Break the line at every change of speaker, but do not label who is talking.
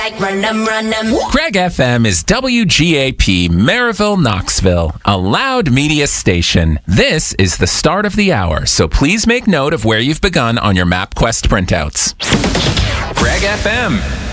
Run them.
Greg FM is WGAP Maryville, Knoxville, a loud media station. This is the start of the hour, so please make note of where you've begun on your MapQuest printouts. Greg FM.